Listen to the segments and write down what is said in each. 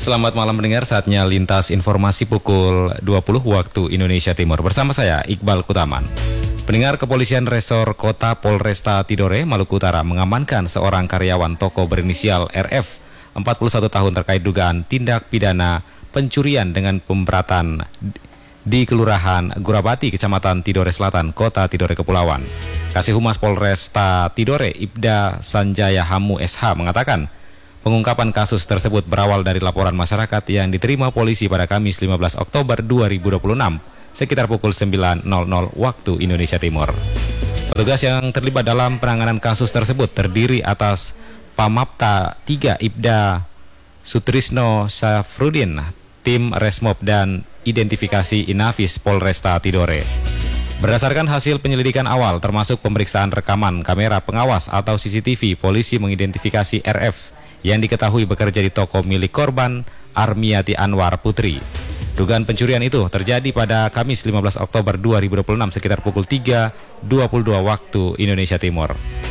Selamat malam pendengar, saatnya lintas informasi pukul 20 waktu Indonesia Timur. Bersama saya, Iqbal Kutaman. Pendengar, Kepolisian Resor Kota Polresta Tidore, Maluku Utara mengamankan seorang karyawan toko berinisial RF, 41 tahun terkait dugaan tindak pidana pencurian dengan pemberatan di Kelurahan Gurabati, Kecamatan Tidore Selatan, Kota Tidore Kepulauan. Kasih Humas Polresta Tidore, Ibda Sanjaya Hamu SH mengatakan, pengungkapan kasus tersebut berawal dari laporan masyarakat yang diterima polisi pada Kamis 15 Oktober 2026 sekitar pukul 9.00 waktu Indonesia Timur. Petugas yang terlibat dalam penanganan kasus tersebut terdiri atas Pamapta 3 Ibda Sutrisno Safrudin, tim Resmob dan identifikasi Inafis Polresta Tidore. Berdasarkan hasil penyelidikan awal termasuk pemeriksaan rekaman kamera pengawas atau CCTV, polisi mengidentifikasi RF yang diketahui bekerja di toko milik korban Armiati Anwar Putri. Dugaan pencurian itu terjadi pada Kamis 15 Oktober 2026 sekitar pukul 3.22 waktu Indonesia Timur.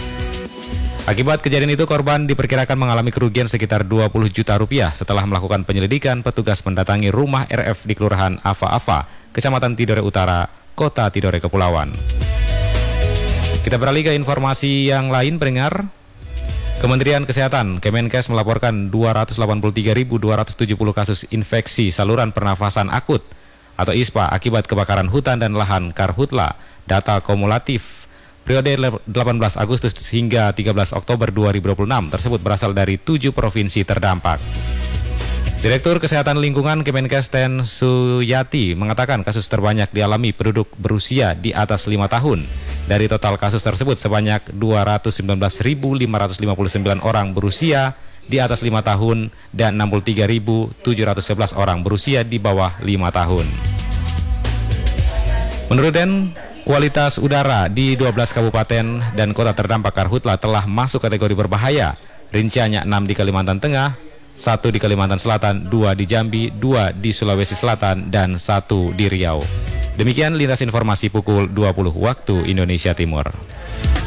Akibat kejadian itu, korban diperkirakan mengalami kerugian sekitar 20 juta rupiah. Setelah melakukan penyelidikan, petugas mendatangi rumah RF di Kelurahan Ava-Ava, Kecamatan Tidore Utara, Kota Tidore Kepulauan. Kita beralih ke informasi yang lain, pendengar. Kementerian Kesehatan Kemenkes melaporkan 283.270 kasus infeksi saluran pernafasan akut atau ISPA akibat kebakaran hutan dan lahan Karhutla. Data kumulatif periode 18 Agustus hingga 13 Oktober 2026 tersebut berasal dari 7 provinsi terdampak. Direktur Kesehatan Lingkungan Kemenkes Ten Suyati mengatakan kasus terbanyak dialami penduduk berusia di atas 5 tahun. Dari total kasus tersebut sebanyak 219.559 orang berusia di atas 5 tahun dan 63.711 orang berusia di bawah 5 tahun. Menurut Den, kualitas udara di 12 kabupaten dan kota terdampak Karhutla telah masuk kategori berbahaya. Rinciannya 6 di Kalimantan Tengah, 1 di Kalimantan Selatan, 2 di Jambi, 2 di Sulawesi Selatan, dan 1 di Riau. Demikian lintas informasi pukul 20 waktu Indonesia Timur.